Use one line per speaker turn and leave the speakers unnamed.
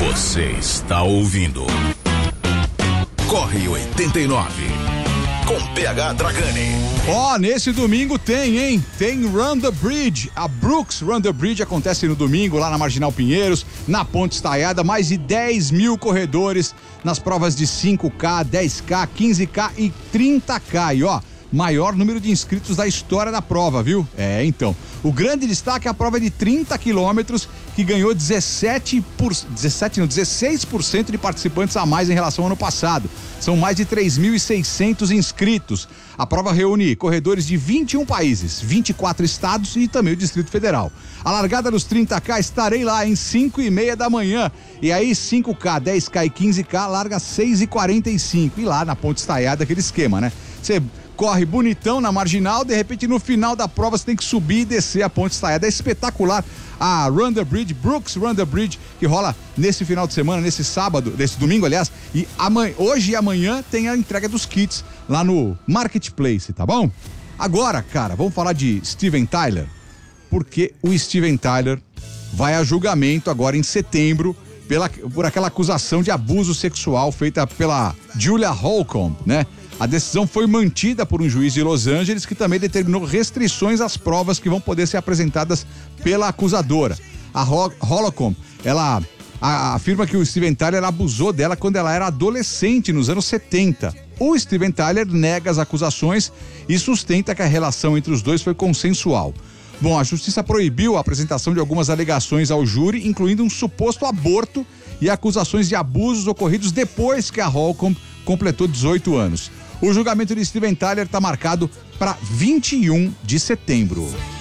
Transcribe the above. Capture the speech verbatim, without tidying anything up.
Você está ouvindo Corre oitenta e nove com P H Dragani.
Ó, oh, nesse domingo tem, hein? Tem Run the Bridge. A Brooks Run the Bridge acontece no domingo lá na Marginal Pinheiros, na Ponte Estaiada. Mais de dez mil corredores nas provas de cinco K, dez K, quinze K e trinta K. E ó, maior número de inscritos da história da prova, viu? É, então. O grande destaque é a prova de trinta quilômetros, que ganhou dezessete por, dezessete, não, dezesseis por cento de participantes a mais em relação ao ano passado. São mais de três mil e seiscentos inscritos. A prova reúne corredores de vinte e um países, vinte e quatro estados e também o Distrito Federal. A largada dos trinta K, estarei lá em cinco e meia da manhã. E aí cinco K, dez K e quinze K larga seis e quarenta e cinco. E lá na Ponte Estaiada, aquele esquema, né? Você corre bonitão na Marginal, de repente no final da prova você tem que subir e descer a Ponte Estaiada. É espetacular a Run the Bridge, Brooks Run the Bridge, que rola nesse final de semana, nesse sábado, nesse domingo, aliás, e amanhã, hoje e amanhã tem a entrega dos kits lá no Marketplace, tá bom? Agora, cara, vamos falar de Steven Tyler, porque o Steven Tyler vai a julgamento agora em setembro pela, por aquela acusação de abuso sexual feita pela Julia Holcomb, né? A decisão foi mantida por um juiz de Los Angeles, que também determinou restrições às provas que vão poder ser apresentadas pela acusadora. A Holcomb, ela a, afirma que o Steven Tyler abusou dela quando ela era adolescente, nos anos setenta. O Steven Tyler nega as acusações e sustenta que a relação entre os dois foi consensual. Bom, a justiça proibiu a apresentação de algumas alegações ao júri, incluindo um suposto aborto e acusações de abusos ocorridos depois que a Holcomb completou dezoito anos. O julgamento de Steven Tyler está marcado para vinte e um de setembro.